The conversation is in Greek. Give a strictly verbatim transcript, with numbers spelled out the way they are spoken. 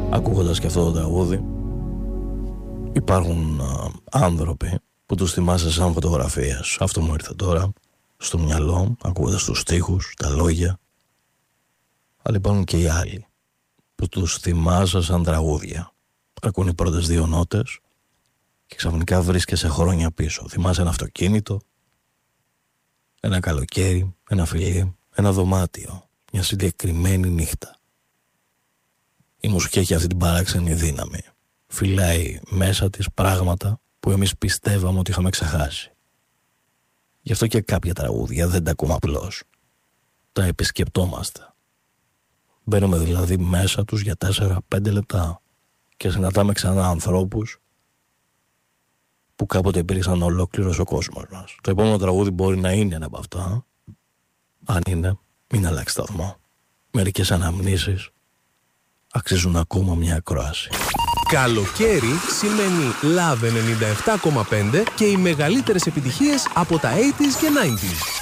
ακούγοντας και αυτό το τραγούδι. Υπάρχουν α, άνθρωποι που τους θυμάσαι σαν φωτογραφίες. Αυτό μου ήρθε τώρα στο μυαλό, ακούγοντας τους στίχους, τα λόγια. Αλλά υπάρχουν και οι άλλοι που τους θυμάσαι σαν τραγούδια. Ακούν οι πρώτες δύο νότες και ξαφνικά βρίσκεσαι χρόνια πίσω. Θυμάσαι ένα αυτοκίνητο, ένα καλοκαίρι, ένα φιλί, ένα δωμάτιο, μια συγκεκριμένη νύχτα. Η μουσική έχει αυτή την παράξενη δύναμη. Φυλάει μέσα της πράγματα που εμείς πιστεύαμε ότι είχαμε ξεχάσει. Γι' αυτό και κάποια τραγούδια δεν τα ακούμε απλώς. Τα επισκεπτόμαστε. Μπαίνουμε δηλαδή μέσα τους για τέσσερα πέντε λεπτά και συναντάμε ξανά ανθρώπους που κάποτε υπήρξαν ολόκληρος ο κόσμος μας. Το επόμενο τραγούδι μπορεί να είναι ένα από αυτά. Αν είναι, μην αλλάξει σταθμό. Μερικές αναμνήσεις αξίζουν ακόμα μια ακρόαση. Καλοκαίρι σημαίνει Love ενενήντα επτά κόμμα πέντε και οι μεγαλύτερες επιτυχίες από τα ογδόντα και ενενήντα.